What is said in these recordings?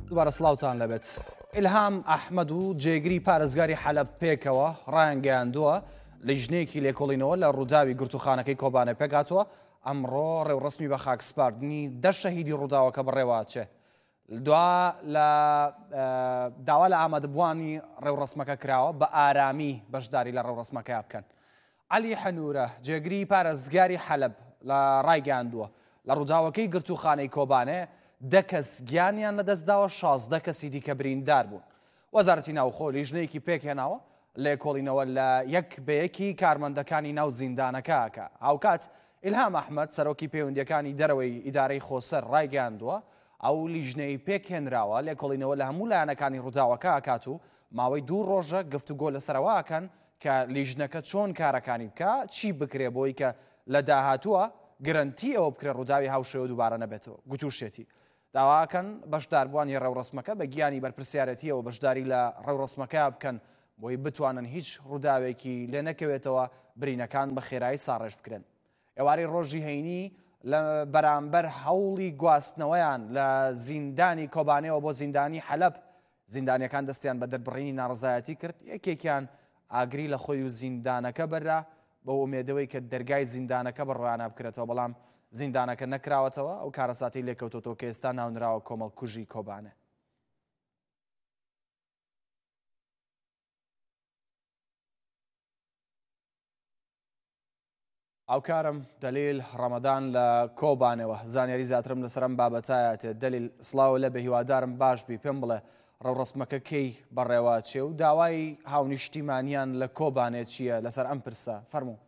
دوبارە سڵاوتان لەبێت. ئیلهام ئەحمەد و جێگری پارێزگاری حەلەب پێکەوە ڕایانگەیاندووە لیژنەیەکی لێکۆڵینەوە لە ڕووداوی گرتوخانەکەی کۆبانە پێکاتوە ئەمڕۆ ڕێوڕسمی بە خاکسپاردنی 10 شەهیدی ڕووداوەکە بڕێواچێ. دوا لە داوا لە ئامادەبوانی ڕێوڕسمەکە کراوە بە ئارامی بەشداری لە ڕێوڕسمەکەی بکەن. عەلی حەنورە جێگری پارێزگاری حەلەب لە ڕایگەیاندووە لە ڕووداوەکەی گرتوخانەی کۆبانێ 10 کەس گیانیان لەدەستداوە 16 کەسی دیکە بریندار بوون. وەزارەتی ناوخۆ لیژنەیەکی پێکهێناوە لێکۆڵینەوە لە یەک بەیەکی کارمەندەکانی ناو زیندانەکەکە. هاوکات ئیلهام ئەحمەد سەرۆکی پەیوەندیەکانی دەرەوەی ئیدارەی خۆسەر ڕایگەیاندووە ئەو لیژنەی پێکهێنراوە لێکۆڵینەوە لە هەموو لایەنەکانی ڕووداوەکە ئاکات و ماوەی 2 ڕۆژە گفتوگۆ لەسەرەوەکەن کە لیژنەکە چۆن کارەکانی بکە چی بکرێ بۆی کە لە داهاتووە گرنتی ئەوە بکرێ ڕووداوی هاوشێوە دووبارە نەبێتەوە. گوتوشێتی داواکەن بەشداربووانی ڕێوڕسمەکە بە گیانی بەرپرسیارەتیەوە بەشداری لە ڕێوڕسمەکە بکەن بۆی بتوانن هیچ ڕووداوێکی لێ نەکەوێتەوە برینەکان بە خێرایی ساڕێژ بکرێن. ئێوارەی ڕۆژی هەینی لە بەرامبەر هەوڵی گواستنەوەیان لە زیندانی کۆبانەوە بۆ زیندانی حەلەب زیندانیەکان دەستیان بە دەربڕینی ناڕزایەتی کرد. یەکێکیان ئاگری لە خۆی و زیندانەکە بەرا بە ئومێدەوەی کە دەرگای زیندانەکە بڕوانە بکرێتەوە بەڵام زیندانەکە نەکراوەتەوە ئەو کارەساتی لێکەوتۆ کە ئێستا ناونراوە کۆمەڵ کوژی کۆبانە. ئاوکارم دەلیل ڕەمەدان لە کۆبانەوە زانیاری زیاترم لەسەرم بابەتایەتێ. دەلیل سڵاو لە بە هیوادارم باش بی پێم بڵێ ڕێوڕسمەکە کەی بەڕێواچێ و داوای هاونیشتیمانیان لە کۆبانێت چییە لەسەر ئەم پرسە فەرموو.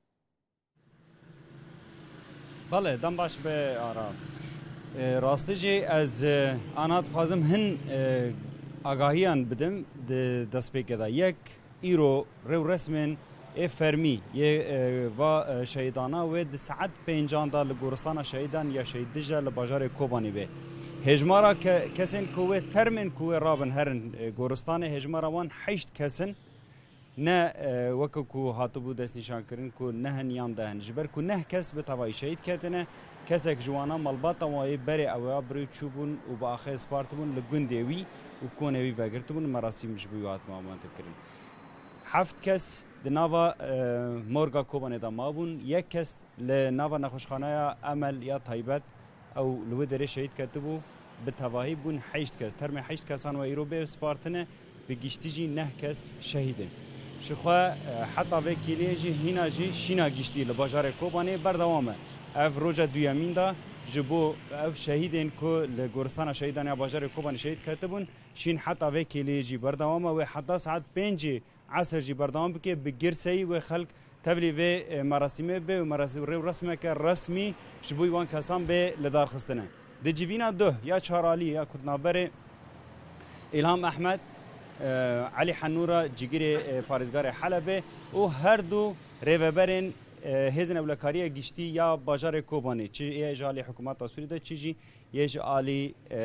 بەڵێ دەم باش بێ ئارا ڕاستیجێ ئەز ئانا دixwazim hin ئاگاهیان بدم destpêkeda yek îro rêwresmên ê fermî yê va şehîdana wê di saet 5 da li goristana şehîdan ya şehîd dije li bajarê Kobanî bê. Hêjmara kesên ku wê termên ku wê rabin herin goristanê hêjmara wan 8 kesin ne wekî ku hatibû destnîşankirin ku nehin yan dehin ji ber ku neh kes bi tevahî şehîd ketine kesek ji wana malbata wayê berê ew birî çûbûn û bi axê spartibûn li gundê wî û konê wî vegirtibûn merasîm ji bo hatma amantekirin. 7 kes di nava morga Kobanê de mabûn, yek kes li nava nexweşxaneya Emel ya Taybet ew li wê derê şehîd ketibû bi tevahî bûn 8 kes. Termê 8 kesan we îro bê spartine bi giştî jî neh kes şehîdin. Şixwe heta vê kêliyê jî hîna jî şîna giştî li bajarê Kobanê berdewam e. Ev roja duyemîn da ji bo ev şehîdên ku li goristana şehîdan ya bajarê Kobanê şehîd ketibûn şîn heta vê kêliyê jî berdewam e wê heta saet 5 عصر جی بردام بکه بگرسی و خلق تبلی و مراسمه به و رسمه که رسمی شبوی وان کسان به لدار خستنه. د جیبینا دو یا چهارالی یا کتنابر ایلهام احمد علی حنورا جگیر پارێزگارê حەلەبê û her du rêveberên hêzên ewlekariya giştî ya bajarê Kobanê çi yê ji alî hikûmeta Sûrî de çi jî yê ji alî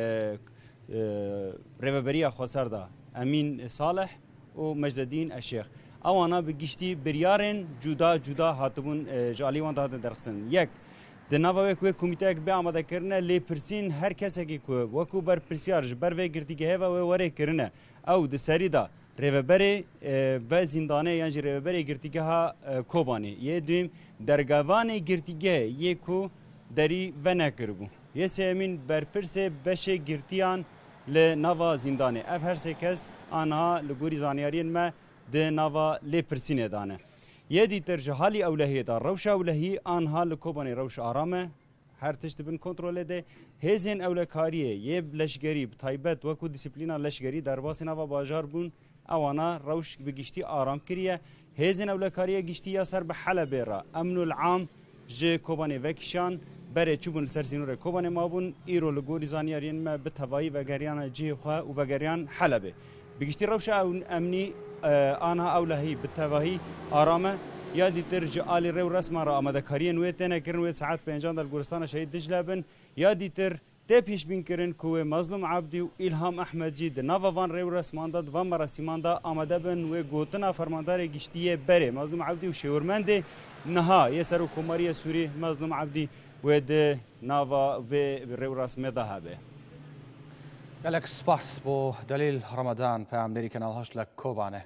rêveberiya Xweser da Emîn Saleh û Mecdedîn Eşêx. Ewana bi giştî biryarên cuda cuda hatibûn ji alî wan de hatin derxistin. Yek di nava wê ku wê komîteyek bê amadekirine lêpirsîn her kesekî ku wekû berpirsiyar ji ber vê girtîgehê ve wê werê kirine ew di serî da rêveberê ve zîndanê yan jî rêveberê girtîgeha Kobanê yê duyêm dergevanê girtîgehê yê ku derî ve nekiribû. Yê sêmîn berpirsê beşê girtiyan li nava zîndanê. Ev her sê kes anha li gorî zaniyariyên me di nava lêpirsînê dane. Yê dîtir ji halî ewlehiyê da rewşa ewlehî anha li Kobanê rewş aram e. Her tişt dibin kontrolê de hêzên ewlekariyê yê leşgerî bi taybet wekû dîsîplîna leşgerî derbasî nava bajar bûn ewana rewş bi giştî aram kiriye. Hêzên ewlekariya giştî ya ser bi Helebê ra emnul am ji Kobanê vekişan berê çûbûn li ser sînorê Kobanê mabûn îro li gorî zaniyariyên me bi tevahî vegeriyana cihê xwe û vegeriyan Helebê. Bi giştî rewşa emnî anha ewlehî bi tevahî aram e. Ya dîtir ji alî rêw resma ra amadekariyên wê têne kirin wê saet 5 da li goristana şehîd Dicle bin. Ya dîtir tê pêşbîn kirin ku wê Mazlum Abdî û İlham Ehmed jî di nava van rêw resman da di van merasîman da amade bin wê gotina fermandarê giştiyê berê Mazlum Abdî û Şêwirmendê niha yê Serokkomariya Sûrî Mazlum Abdî wê di nava vê rêw resmê da hebe. گەلێک سپاس بۆ دەلیل ڕەمەدان پەیامبەری کەناڵ هەشت لە کۆبانێ.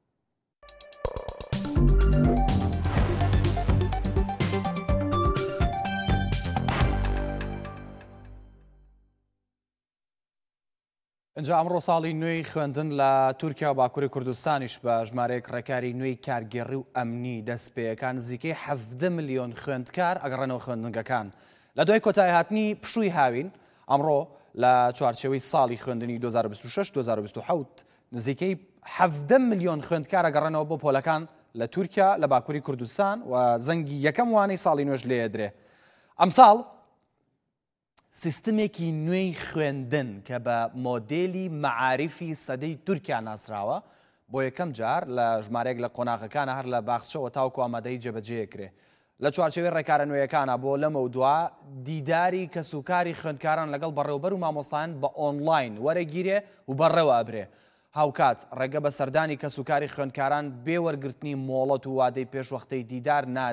اینجا ئەمڕۆ ساڵی نوێی خوێندن لە تورکیا و باکووری کوردستانیش بە ژمارەیەک ڕێکاری نوێی کارگێڕی و ئەمنی دەست پێیەکان نزیکەی 17 ملیۆن خوێندکار ئەگەڕێنەوە خوێندنگەکان. لە دوای کۆتایی هاتنی پشووی هاوین ئەمڕۆ لە چوارچێوەی ساڵی خوێندنی 2026-2027 نزیکەی 17 ملیۆن خوێندکار ئەگەڕێنەوە بۆ پۆلەکان لە تورکیا لە باکووری کوردستان و زەنگی یەکەم وانەی ساڵی نوێژ لێدرێ. ئەمساڵ سیستمێکی نوێی خوێندن کە بە مۆدێلی مەعاریفی سەدەی تورکیا ناسراوە بۆ یەکەم جار لە ژمارەیەک لە قۆناغەکانە هەر لە باخچەوە تاوکو ئامادەی جێبەجێکرێ. لە چوارچێوەی ڕێکارە نوێیەکانە بۆ لەمە دووە دیداری کەسوکاری خوێندکاران لەگەڵ بەڕێوەبەر و مامۆستایان بە ئۆنلاین وەرەگیرێ و بەڕێوە ئەبرێ. هاوکات ڕێگە بە سەردانی کەسوکاری خوێندکاران بێوەرگرتنی مۆڵەت و وادەی پێشوەختەی دیدار